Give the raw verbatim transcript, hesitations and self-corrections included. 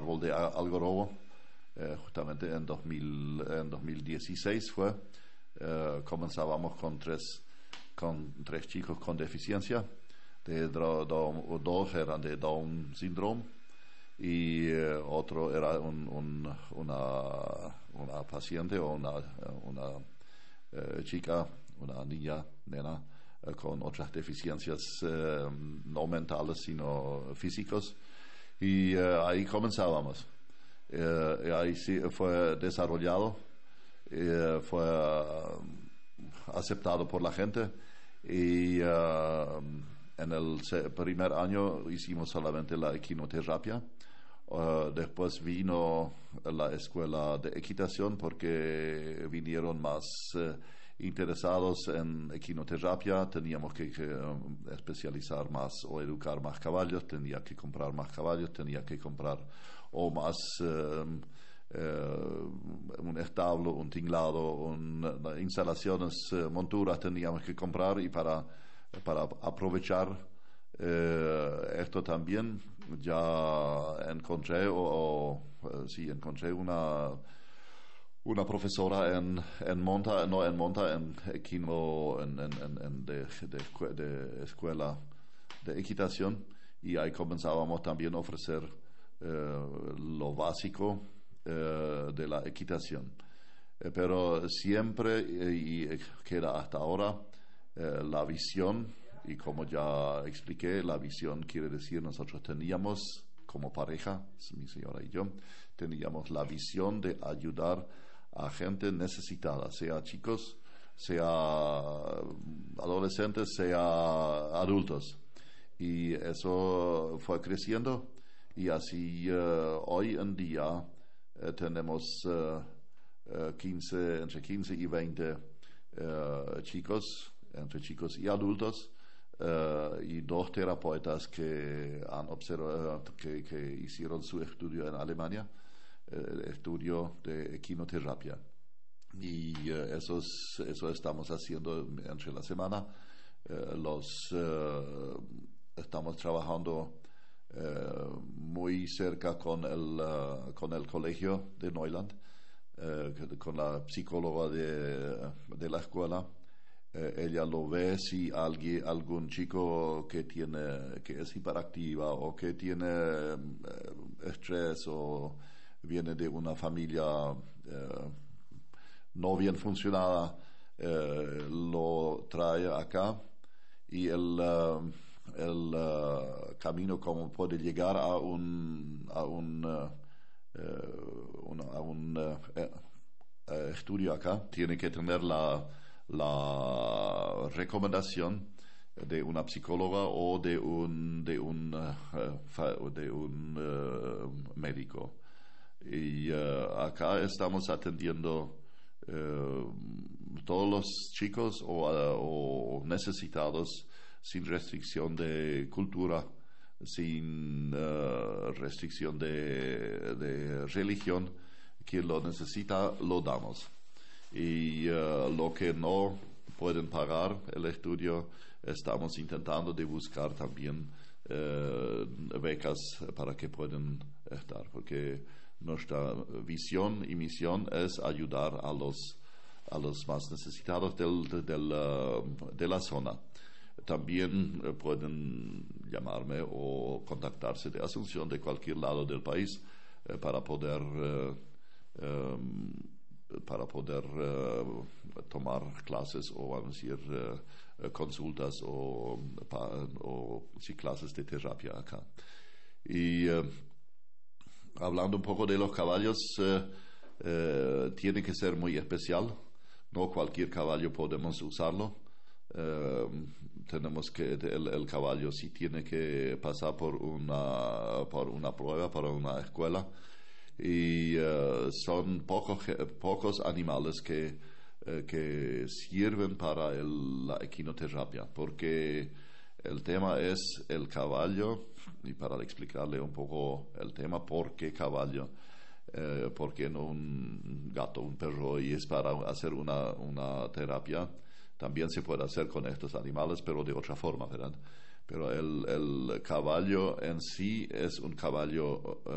árbol de algarrobo, eh, justamente en, dos mil, en dos mil dieciséis fue. Eh, comenzábamos con tres, con tres chicos con deficiencia. De, do, do, dos eran de Down syndrome y eh, otro era un, un, una, una paciente o una, una eh, chica, una niña, nena, eh, con otras deficiencias eh, no mentales sino físicos. Y eh, ahí comenzábamos. Eh, ahí sí fue desarrollado, eh, fue uh, aceptado por la gente y uh, en el primer año hicimos solamente la equinoterapia. Uh, después vino la escuela de equitación porque vinieron más uh, interesados en equinoterapia. Teníamos que, que um, especializar más o educar más caballos, tenía que comprar más caballos, tenía que comprar o más uh, uh, un establo, un tinglado, un, uh, instalaciones, uh, monturas teníamos que comprar y para, para aprovechar Eh, esto también ya encontré o, o sí encontré una una profesora en, en Monta, no en Monta, en Equino, en, en, en, en de, de, de escuela de equitación, y ahí comenzábamos también a ofrecer eh, lo básico eh, de la equitación. Eh, pero siempre, eh, y queda hasta ahora, eh, la visión. Y como ya expliqué, la visión quiere decir nosotros teníamos como pareja, mi señora y yo, teníamos la visión de ayudar a gente necesitada, sea chicos, sea adolescentes, sea adultos. Y eso fue creciendo y así uh, hoy en día uh, tenemos uh, uh, quince, entre quince y veinte uh, chicos, entre chicos y adultos. Uh, y dos terapeutas que han observado, que, que hicieron su estudio en Alemania, el uh, estudio de equinoterapia. Y uh, eso, es, eso estamos haciendo entre la semana. Uh, los uh, estamos trabajando uh, muy cerca con el, uh, con el colegio de Neuland, uh, con la psicóloga de, de la escuela. Eh, ella lo ve si alguien, algún chico que tiene, que es hiperactiva o que tiene eh, estrés o viene de una familia eh, no bien funcionada, eh, lo trae acá y el, uh, el uh, camino como puede llegar a un a un, uh, uh, una, a un uh, uh, estudio acá tiene que tener la la recomendación de una psicóloga o de un de un uh, de un uh, médico. Y uh, acá estamos atendiendo uh, todos los chicos o, uh, o necesitados sin restricción de cultura, sin uh, restricción de, de religión. Quien lo necesita lo damos. Y uh, lo que no pueden pagar el estudio, estamos intentando de buscar también uh, becas para que puedan estar, porque nuestra visión y misión es ayudar a los a los más necesitados del, del, uh, de la zona. También uh, pueden llamarme o contactarse de Asunción, de cualquier lado del país, uh, para poder uh, um, para poder uh, tomar clases o vamos a decir uh, consultas o, pa, o sí, clases de terapia acá. Y uh, hablando un poco de los caballos, uh, uh, tiene que ser muy especial, no cualquier caballo podemos usarlo. Uh, tenemos que el, el caballo sí tiene que pasar por una por una prueba, por una escuela. Y uh, son pocos pocos animales que uh, que sirven para el, la equinoterapia, porque el tema es el caballo. Y para explicarle un poco el tema, ¿por qué caballo? Uh, ¿por qué no un gato, un perro? Y es para hacer una, una terapia. También se puede hacer con estos animales, pero de otra forma, ¿verdad? Pero el, el caballo en sí es un caballo